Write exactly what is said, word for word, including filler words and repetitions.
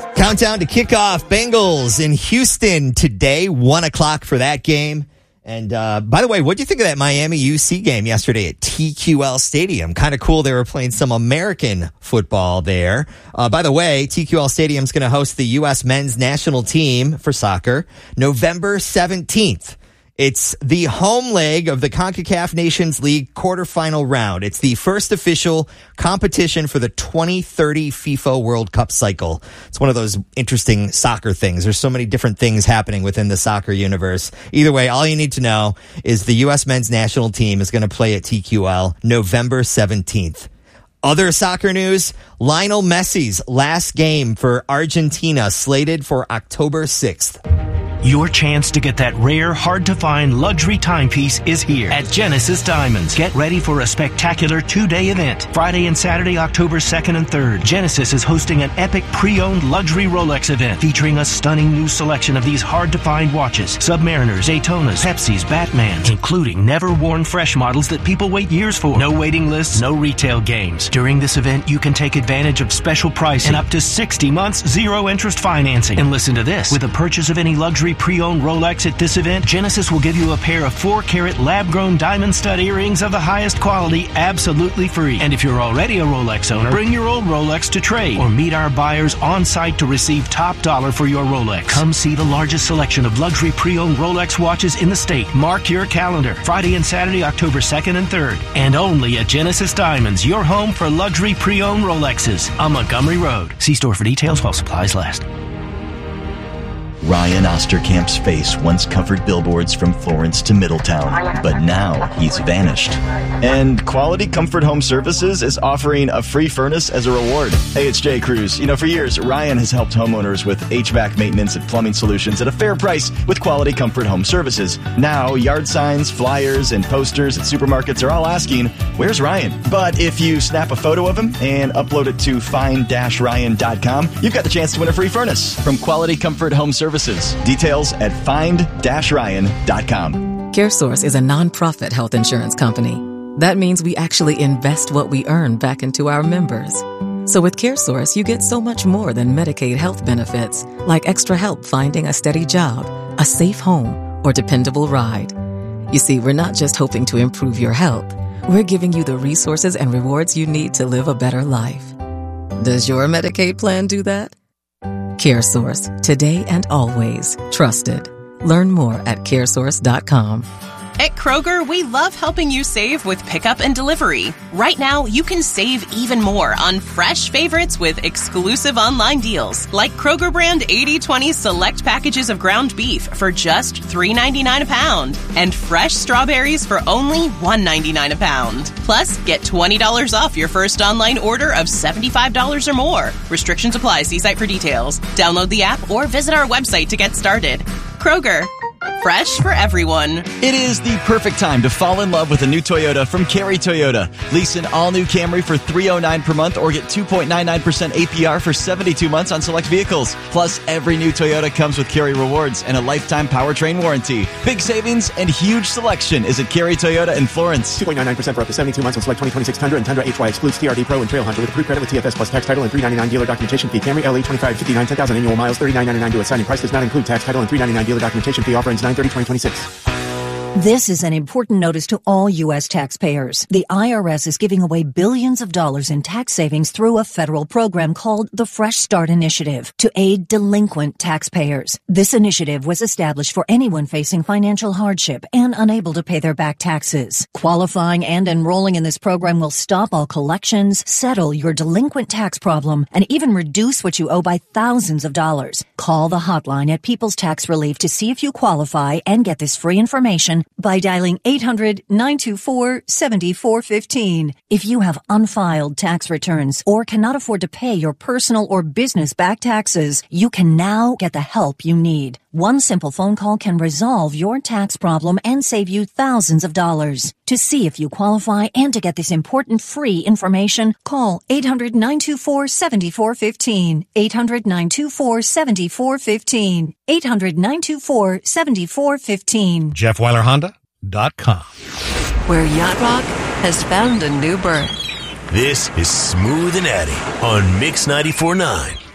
Countdown to kickoff. Bengals in Houston today, one o'clock for that game. And uh, by the way, what do you think of that Miami U C game yesterday at T Q L Stadium? Kind of cool. They were playing some American football there. Uh, by the way, T Q L Stadium is going to host the U S men's national team for soccer November seventeenth. It's the home leg of the CONCACAF Nations League quarterfinal round. It's the first official competition for the twenty thirty FIFA World Cup cycle. It's one of those interesting soccer things. There's so many different things happening within the soccer universe. Either way, all you need to know is the U S men's national team is going to play at T Q L November seventeenth. Other soccer news, Lionel Messi's last game for Argentina slated for October sixth. Your chance to get that rare, hard-to-find luxury timepiece is here at Genesis Diamonds. Get ready for a spectacular two-day event. Friday and Saturday, October second and third. Genesis is hosting an epic pre-owned luxury Rolex event featuring a stunning new selection of these hard-to-find watches. Submariners, Daytonas, Pepsis, Batmans, including never-worn fresh models that people wait years for. No waiting lists, no retail games. During this event, you can take advantage of special pricing and up to sixty months zero-interest financing. And listen to this. With a purchase of any luxury pre-owned Rolex at this event, Genesis will give you a pair of four-carat lab-grown diamond stud earrings of the highest quality absolutely free. And if you're already a Rolex owner, bring your old Rolex to trade or meet our buyers on site to receive top dollar for your Rolex. Come see the largest selection of luxury pre-owned Rolex watches in the state. Mark your calendar. Friday and Saturday, October second and third. And only at Genesis Diamonds, your home for luxury pre-owned Rolexes on Montgomery Road. See store for details while supplies last. Ryan Osterkamp's face once covered billboards from Florence to Middletown, but now he's vanished. And Quality Comfort Home Services is offering a free furnace as a reward. Hey, it's Jay Cruz. You know, for years, Ryan has helped homeowners with H V A C maintenance and plumbing solutions at a fair price with Quality Comfort Home Services. Now, yard signs, flyers, and posters at supermarkets are all asking, where's Ryan? But if you snap a photo of him and upload it to find dash ryan dot com, you've got the chance to win a free furnace from Quality Comfort Home Services. Details at find dash ryan dot com. CareSource is a nonprofit health insurance company. That means we actually invest what we earn back into our members. So with CareSource, you get so much more than Medicaid health benefits, like extra help finding a steady job, a safe home, or dependable ride. You see, we're not just hoping to improve your health. We're giving you the resources and rewards you need to live a better life. Does your Medicaid plan do that? CareSource, today and always trusted. Learn more at care source dot com. At Kroger, we love helping you save with pickup and delivery. Right now, you can save even more on fresh favorites with exclusive online deals, like Kroger brand eighty twenty select packages of ground beef for just three ninety-nine a pound, and fresh strawberries for only one ninety-nine a pound. Plus, get twenty dollars off your first online order of seventy-five dollars or more. Restrictions apply. See site for details. Download the app or visit our website to get started. Kroger. Fresh for everyone. It is the perfect time to fall in love with a new Toyota from Carey Toyota. Lease an all-new Camry for three hundred nine dollars per month or get two point nine nine percent A P R for seventy-two months on select vehicles. Plus, every new Toyota comes with Carey Rewards and a lifetime powertrain warranty. Big savings and huge selection is at Carey Toyota in Florence. two point nine nine percent for up to seventy-two months on select twenty twenty-six Tundra and Tundra H Y excludes T R D Pro and Trailhunter with approved credit with T F S plus tax title and three ninety-nine dealer documentation fee. Camry L E twenty-five fifty-nine, ten thousand annual miles, thirty-nine ninety-nine to a signing price does not include tax title and three ninety-nine dealer documentation fee. Offer ends nine thirty twenty twenty-six. This is an important notice to all U S taxpayers. The I R S is giving away billions of dollars in tax savings through a federal program called the Fresh Start Initiative to aid delinquent taxpayers. This initiative was established for anyone facing financial hardship and unable to pay their back taxes. Qualifying and enrolling in this program will stop all collections, settle your delinquent tax problem, and even reduce what you owe by thousands of dollars. Call the hotline at People's Tax Relief to see if you qualify and get this free information by dialing eight hundred, nine two four, seven four one five. If you have unfiled tax returns or cannot afford to pay your personal or business back taxes, you can now get the help you need. One simple phone call can resolve your tax problem and save you thousands of dollars. To see if you qualify and to get this important free information, call eight hundred, nine two four, seven four one five, eight hundred, nine two four, seven four one five, eight hundred, nine two four, seven four one five. Jeff Weiler Honda dot com. Where yacht rock has found a new berth. This is Smooth and Addy on Mix ninety-four point nine.